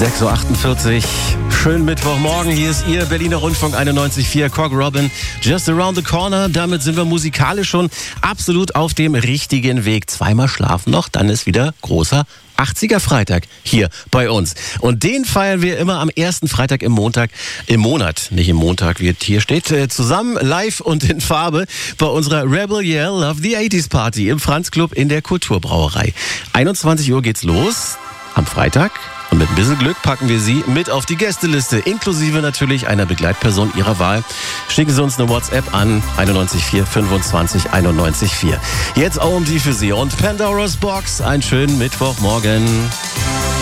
6.48 Uhr. Schönen Mittwochmorgen. Hier ist Ihr Berliner Rundfunk 91.4. Cock Robin, Just Around the Corner. Damit sind wir musikalisch schon absolut auf dem richtigen Weg. Zweimal schlafen noch, dann ist wieder großer 80er Freitag hier bei uns. Und den feiern wir immer am ersten Freitag im Monat, nicht im Montag, wie es hier steht, zusammen live und in Farbe bei unserer Rebel Yell Love the 80s Party im Franz Club in der Kulturbrauerei. 21 Uhr geht's los am Freitag. Und mit ein bisschen Glück packen wir Sie mit auf die Gästeliste, inklusive natürlich einer Begleitperson Ihrer Wahl. Schicken Sie uns eine WhatsApp an 914 25 914. Jetzt auch um die für Sie und Pandora's Box. Einen schönen Mittwochmorgen.